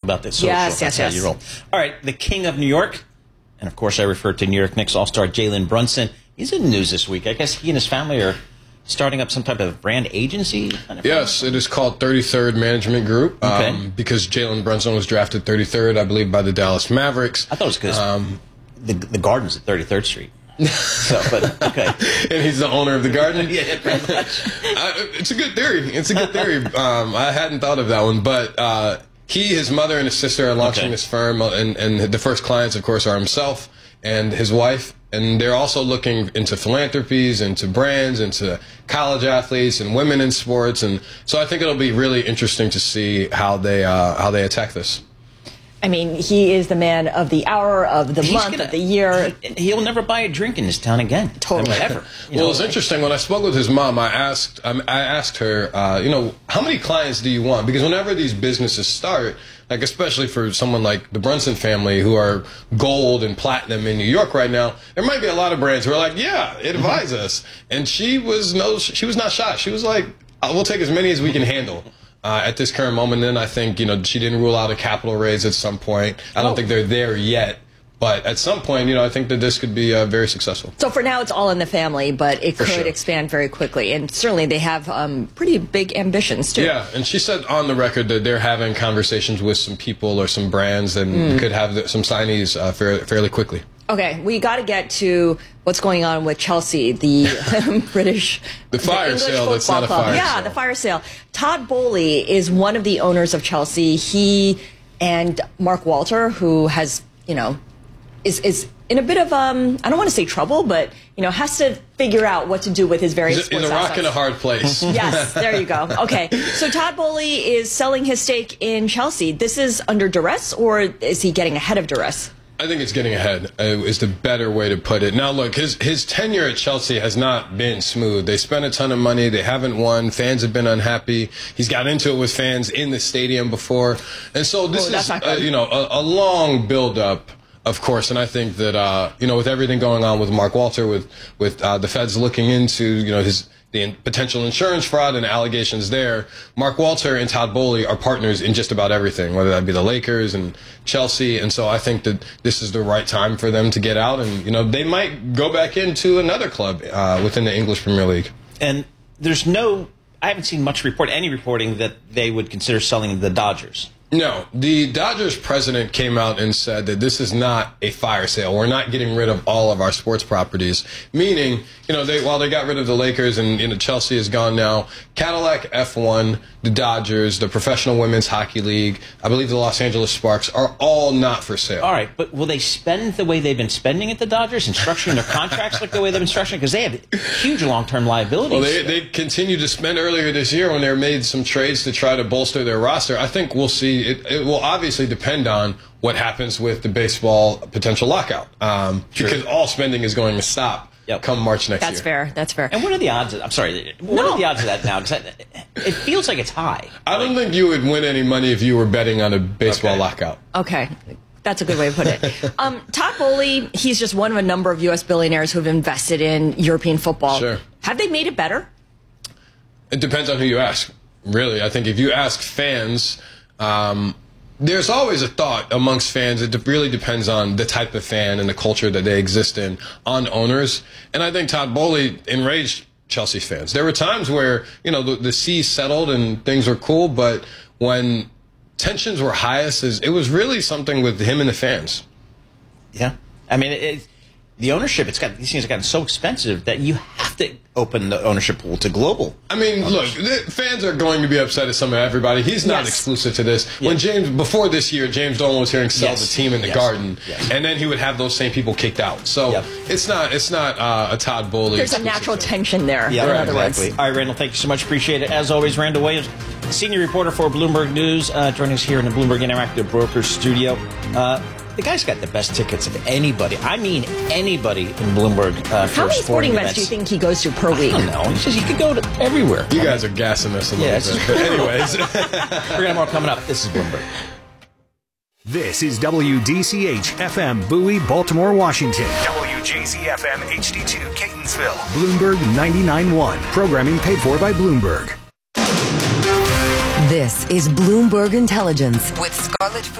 about the social. Yes. How you roll. All right, the king of New York, and of course I refer to New York Knicks all-star Jalen Brunson. He's in the news this week. I guess he and his family are starting up some type of brand agency? Yes, it is called 33rd Management Group. Because Jalen Brunson was drafted 33rd, I believe, by the Dallas Mavericks. I thought it was because the Garden's at 33rd Street. But okay. And he's the owner of the Garden? Yeah, pretty much. It's a good theory. I hadn't thought of that one, but his mother, and his sister are launching this firm, and the first clients, of course, are himself and his wife. And they're also looking into philanthropies, into brands, into college athletes and women in sports. And so I think it'll be really interesting to see how they attack this. I mean, he is the man of the hour, of the month, of the year. He'll never buy a drink in this town again. Totally. Ever. Well, it's interesting. When I spoke with his mom, I asked her, how many clients do you want? Because whenever these businesses start, like especially for someone like the Brunson family who are gold and platinum in New York right now, there might be a lot of brands who are like, yeah, advise us. And she was not shy. She was like, we'll take as many as we can handle. At this current moment, then I think, she didn't rule out a capital raise at some point. I don't think they're there yet. But at some point, I think that this could be very successful. So for now, it's all in the family, but it could expand very quickly. And certainly they have pretty big ambitions, too. Yeah, and she said on the record that they're having conversations with some people or some brands and could have some signees fairly quickly. Okay, we got to get to what's going on with Chelsea, the British... The fire sale that's not a fire sale. Yeah, the fire sale. Todd Boehly is one of the owners of Chelsea. He and Mark Walter, who has, is in a bit of, I don't want to say trouble, but, has to figure out what to do with his various sports assets. In a rock assets. and a hard place. Yes, there you go. Okay, so Todd Boehly is selling his stake in Chelsea. This is under duress, or is he getting ahead of duress? I think it's getting ahead is the better way to put it. Now, look, his tenure at Chelsea has not been smooth. They spent a ton of money. They haven't won. Fans have been unhappy. He's got into it with fans in the stadium before. And so this is, a long build-up, of course. And I think that, with everything going on with Mark Walter, with the feds looking into, the potential insurance fraud and allegations there, Mark Walter and Todd Boehly are partners in just about everything, whether that be the Lakers and Chelsea. And so I think that this is the right time for them to get out. And, they might go back into another club within the English Premier League. And I haven't seen any reporting that they would consider selling the Dodgers. No, the Dodgers president came out and said that this is not a fire sale. We're not getting rid of all of our sports properties. Meaning, while they got rid of the Lakers and Chelsea is gone now, Cadillac F1, the Dodgers, the Professional Women's Hockey League, I believe the Los Angeles Sparks are all not for sale. All right, but will they spend the way they've been spending at the Dodgers and structuring their contracts like the way they've been structuring? Because they have huge long-term liabilities. Well, they continued to spend earlier this year when they made some trades to try to bolster their roster. I think we'll see. It will obviously depend on what happens with the baseball potential lockout, because all spending is going to stop come March next year. That's fair. And what are the odds? What are the odds of that now? Because it feels like it's high. I don't think you would win any money if you were betting on a baseball lockout. Okay. That's a good way to put it. Todd Boehly, he's just one of a number of U.S. billionaires who have invested in European football. Sure. Have they made it better? It depends on who you ask, really. I think if you ask fans... there's always a thought amongst fans. It really depends on the type of fan and the culture that they exist in, on owners. And I think Todd Boehly enraged Chelsea fans. There were times where, the seas settled and things were cool, but when tensions were highest, it was really something with him and the fans. Yeah. I mean, the ownership, these things have gotten so expensive that you have to open the ownership pool to global. I mean, look, the fans are going to be upset at some of everybody. He's not exclusive to this. When before this year, James Dolan was hearing sell the team in the Garden, and then he would have those same people kicked out. So it's not a Todd Boehly. There's a natural tension there. Yeah, in other words. All right, Randall, thank you so much. Appreciate it. As always, Randall Williams, senior reporter for Bloomberg News, joining us here in the Bloomberg Interactive Brokers studio. The guy's got the best tickets of anybody. I mean, anybody in Bloomberg. How many sporting events do you think he goes to per week? I don't know. He says he could go to everywhere. You guys are gassing us a little bit. But anyways. We're going to have more coming up. This is Bloomberg. This is WDCH FM Bowie, Baltimore, Washington. WJZ FM HD2 Catonsville. Bloomberg 99.1. Programming paid for by Bloomberg. This is Bloomberg Intelligence with Scarlett